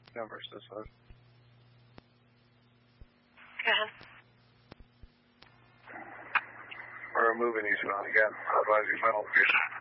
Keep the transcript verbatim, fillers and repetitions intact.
numbers this one. Go ahead. We're removing these one again. Otherwise, we might all